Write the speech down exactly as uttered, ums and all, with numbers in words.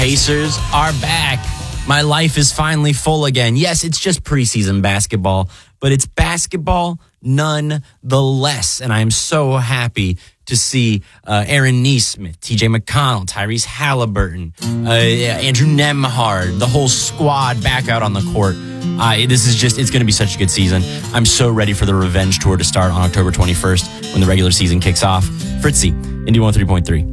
Pacers are back. My life is finally full again. Yes, it's just preseason basketball, but it's basketball nonetheless. And I am so happy to see uh, Aaron Nesmith, T J McConnell, Tyrese Halliburton, uh, Andrew Nembhard, the whole squad back out on the court. Uh, this is just, it's going to be such a good season. I'm so ready for the revenge tour to start on October twenty-first when the regular season kicks off. Fritzy, Indy one oh three point three.